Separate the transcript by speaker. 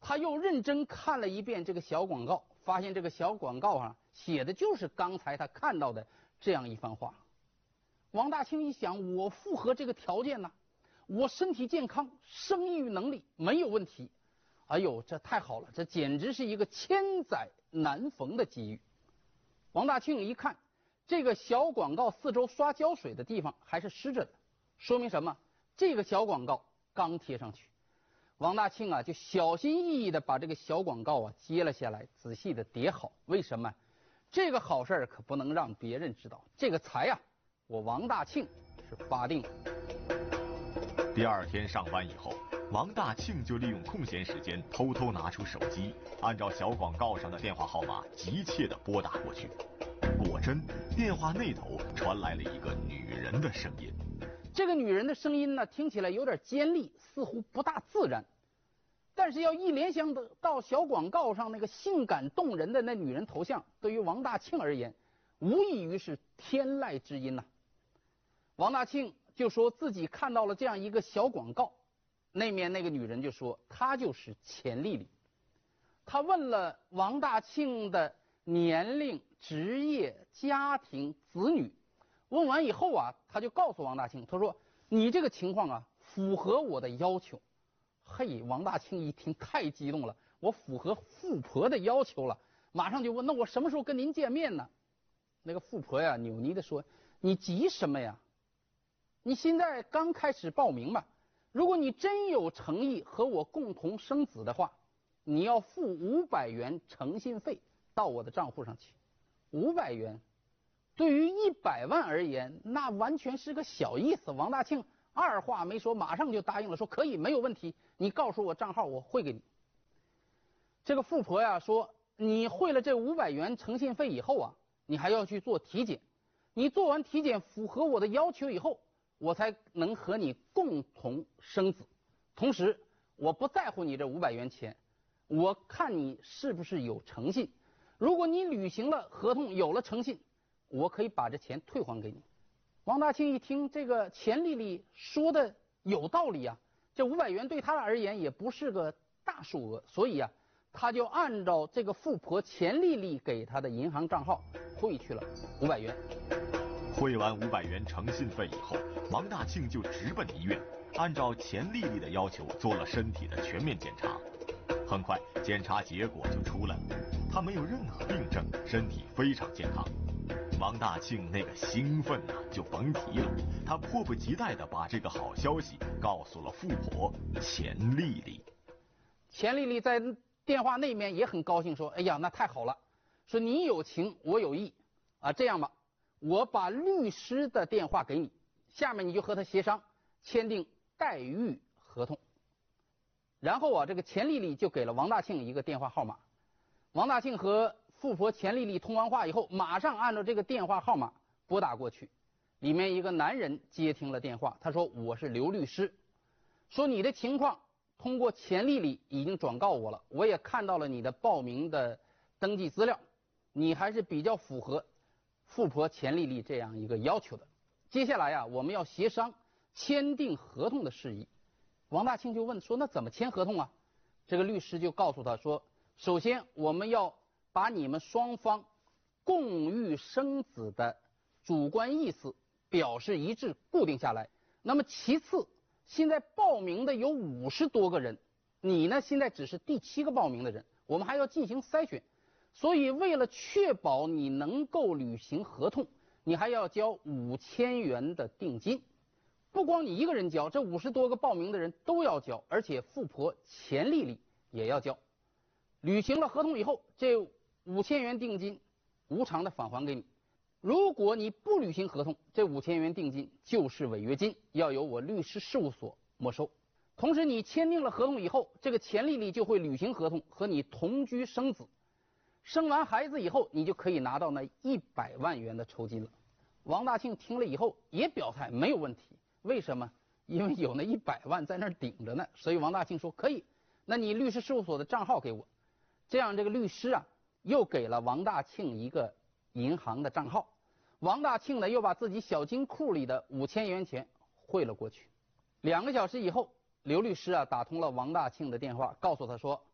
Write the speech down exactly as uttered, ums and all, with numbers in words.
Speaker 1: 他又认真看了一遍这个小广告，发现这个小广告上写的就是刚才他看到的这样一番话。王大庆一想，我符合这个条件呢，我身体健康，生育能力没有问题。哎呦，这太好了，这简直是一个千载难逢的机遇。王大庆一看，这个小广告四周刷胶水的地方还是湿着的，说明什么？这个小广告刚贴上去。王大庆啊，就小心翼翼地把这个小广告啊接了下来，仔细地叠好。为什么？这个好事可不能让别人知道，这个财啊，我王大庆是发定了。
Speaker 2: 第二天上班以后，王大庆就利用空闲时间偷偷拿出手机，按照小广告上的电话号码急切地拨打过去。果真，电话那头传来了一个女人的声音。
Speaker 1: 这个女人的声音呢，听起来有点尖利，似乎不大自然。但是要一联想到小广告上那个性感动人的那女人头像，对于王大庆而言，无异于是天籁之音呐、啊。王大庆就说自己看到了这样一个小广告，那面那个女人就说她就是钱丽丽。她问了王大庆的年龄、职业、家庭、子女。问完以后啊，他就告诉王大庆，他说你这个情况啊符合我的要求。嘿，王大庆一听太激动了，我符合富婆的要求了，马上就问，那我什么时候跟您见面呢？那个富婆呀扭捏的说，你急什么呀？你现在刚开始报名嘛，如果你真有诚意和我共同生子的话，你要付五百元诚信费到我的账户上去。五百元对于一百万而言，那完全是个小意思。王大庆二话没说，马上就答应了，说可以，没有问题，你告诉我账号，我汇给你。这个富婆呀说，你汇了这五百元诚信费以后啊，你还要去做体检，你做完体检符合我的要求以后，我才能和你共同生子。同时，我不在乎你这五百元钱，我看你是不是有诚信。如果你履行了合同，有了诚信，我可以把这钱退还给你。王大庆一听，这个钱丽丽说的有道理啊，这五百元对他而言也不是个大数额，所以啊，他就按照这个富婆钱丽丽给他的银行账号汇去了五百元。
Speaker 2: 汇完五百元诚信费以后，王大庆就直奔医院，按照钱丽丽的要求做了身体的全面检查。很快，检查结果就出来了，他没有任何病症，身体非常健康。王大庆那个兴奋呐、啊，就甭提了。他迫不及待地把这个好消息告诉了富婆钱丽丽。
Speaker 1: 钱丽丽在电话那面也很高兴，说：“哎呀，那太好了！说你有情，我有意啊，这样吧，我把律师的电话给你，下面你就和他协商，签订代育合同。”然后啊，这个钱丽丽就给了王大庆一个电话号码。王大庆和富婆钱丽丽通完话以后，马上按照这个电话号码拨打过去。里面一个男人接听了电话，他说：“我是刘律师，说你的情况通过钱丽丽已经转告我了，我也看到了你的报名的登记资料，你还是比较符合富婆钱丽丽这样一个要求的。接下来啊，我们要协商签订合同的事宜。”王大庆就问说：“那怎么签合同啊？”这个律师就告诉他说：“首先我们要把你们双方共育生子的主观意思表示一致，固定下来。那么其次，现在报名的有五十多个人，你呢现在只是第七个报名的人，我们还要进行筛选。所以为了确保你能够履行合同，你还要交五千元的定金。不光你一个人交，这五十多个报名的人都要交，而且富婆钱丽丽也要交。履行了合同以后，这五千元定金无偿的返还给你。如果你不履行合同，这五千元定金就是违约金，要由我律师事务所没收。同时，你签订了合同以后，这个钱丽丽就会履行合同，和你同居生子。生完孩子以后，你就可以拿到那一百万元的酬金了。王大庆听了以后也表态没有问题。为什么？因为有那一百万在那儿顶着呢。所以王大庆说可以，那你律师事务所的账号给我。这样这个律师啊又给了王大庆一个银行的账号。王大庆呢又把自己小金库里的五千元钱汇了过去。两个小时以后，刘律师啊打通了王大庆的电话，告诉他说